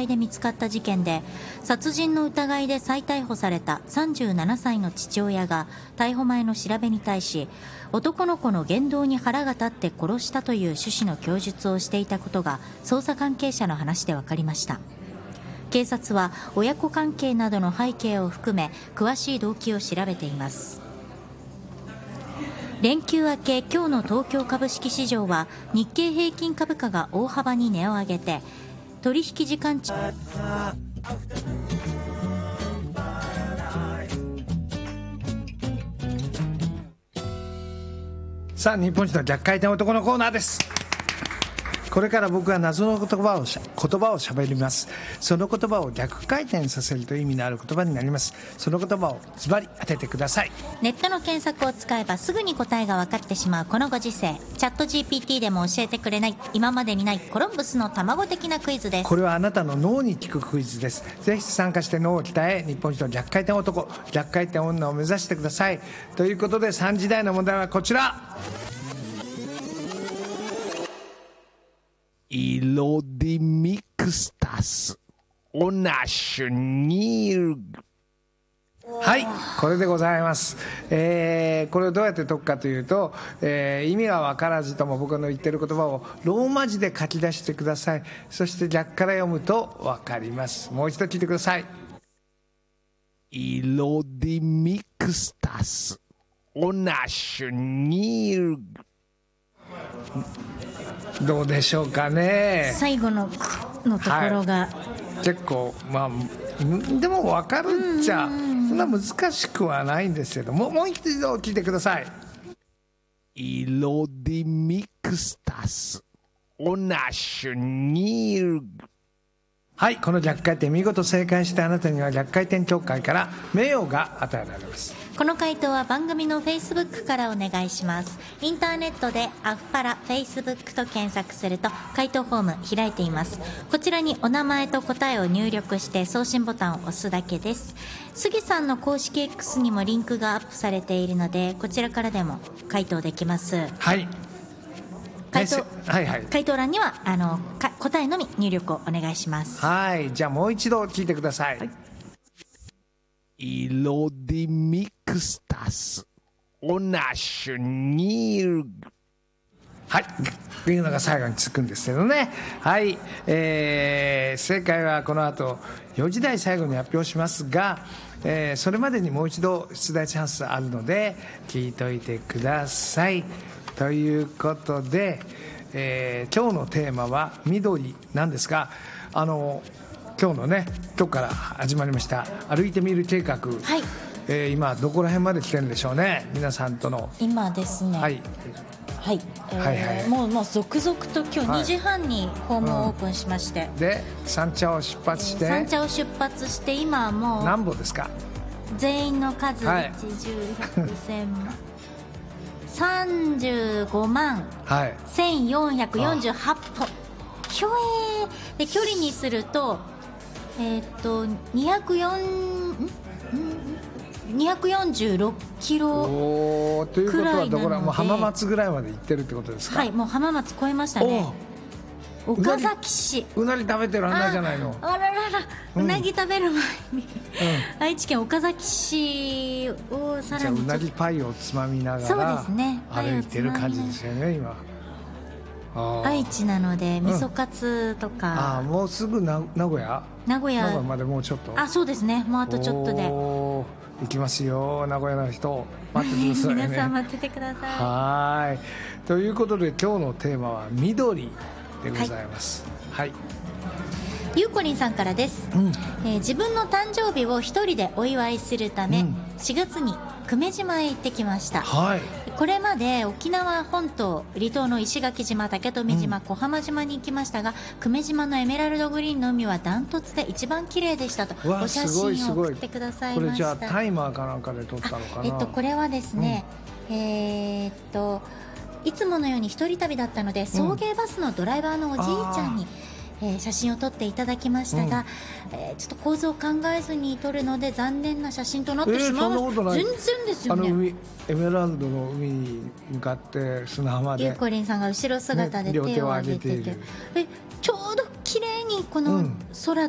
体で見つかった事件で、殺人の疑いで再逮捕された37歳の父親が逮捕前の調べに対し、男の子の言動に腹が立って殺したという趣旨の供述をしていたことが捜査関係者の話で分かりました。警察は親子関係などの背景を含め詳しい動機を調べています。連休明け、今日の東京株式市場は日経平均株価が大幅に値を上げて、取引時間中さあ、日本一の逆回転男のコーナーです。これから僕が謎の言葉を喋ります。その言葉を逆回転させると意味のある言葉になります。その言葉をズバリ当ててください。 ネットの検索を使えばすぐに答えが分かってしまうこのご時世、チャット GPT でも教えてくれない今までにないコロンブスの卵的なクイズです。 これはあなたの脳に効くクイズです。ぜひ参加して脳を鍛え、日本一の逆回転男、逆回転女を目指してください。ということで3時台の問題はこちら。 イロディミクスタスオナシュニール。 はい、これでございます。これをどうやって解くかというと、意味が分からずとも僕の言ってる言葉をローマ字で書き出してください。そして逆から読むと分かります。もう一度聞いてください。 イロディミクスタスオナシュニール。 どうでしょうかね。 最後の「のところが、 結構でも分かるっちゃそんな難しくはないんですけども、もう一度聞いてください。 イロディミクスタスオナシュニール。 はい、この逆回転見事正解したあなたには逆回転協会から名誉が与えられます。 この回答は番組の Facebook からお願いします。インターネットでアフパラ Facebook と検索すると回答フォーム開いています。こちらにお名前と答えを入力して送信ボタンを押すだけです。杉さんの公式 X にもリンクがアップされているので、こちらからでも回答できます。 はい、 回答欄には答えのみ入力をお願いします。 はい、じゃあもう一度聞いてください。はい、 イロディミクスタスオナシュニール。 はい、というのが最後につくんですけどね。はい、正解はこの後4時台最後に発表しますが、それまでにもう一度出題チャンスあるので聞いといてください。ということで、今日のテーマは緑なんですが、今日のね、今日から始まりました歩いてみる計画、はい、今どこら辺まで来てるんでしょうね、皆さんとの。 今ですね、 はいはい、もう続々と今日2時半にホームをオープンしまして、 で三茶を出発して、 三茶を出発して今はもう何歩ですか？ 全員の数、 はい、 110、100、1000万35万1448歩。ひょで距離にすると246キロということはどこら、 ももう浜松ぐらいまで行ってるってことですか？ はい、もう浜松越えましたね。岡崎市うなぎ食べてる案内じゃないの。 あららら、うなぎ食べる前に、愛知県岡崎市をさらにじゃあうなぎパイをつまみながら、そうですね、歩いてる感じですよね今。 愛知なので味噌カツとか、 もうすぐ名古屋までもうちょっと。 そうですね、もうあとちょっとで行きますよ。名古屋の人待ってくださいね。 皆さん待っててください。 はい、ということで今日のテーマは緑でございます。はい、 ゆうこりんさんからです。自分の誕生日を一人でお祝いするため、4月に久米島へ行ってきました。 はい、 これまで沖縄本島離島の石垣島、竹富島、小浜島に行きましたが、久米島のエメラルドグリーンの海はダントツで一番綺麗でしたとお写真を送ってくださいました。 これじゃあタイマーかなんかで撮ったのかな？ これはですね、いつものように一人旅だったので、送迎バスのドライバーのおじいちゃんに写真を撮っていただきましたが、ちょっと構図を考えずに撮るので残念な写真となってしまいました。全然ですよね。 エメラルドの海に向かって砂浜でゆうこりんさんが後ろ姿で手を挙げてて、ちょうど綺麗にこの空